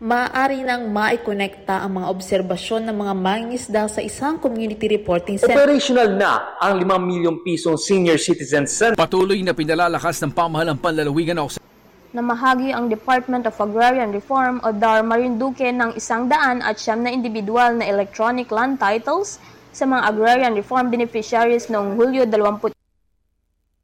maaari nang maikonekta ang mga obserbasyon ng mga mangingisda sa isang community reporting center. Operational na ang 5 milyong pisong senior citizen center. Patuloy na pinalalakas ng pamahalang panlalawigan na namahagi ang Department of Agrarian Reform o DAR Marinduque ng 100 at 9 na individual na electronic land titles sa mga agrarian reform beneficiaries noong Hulyo 20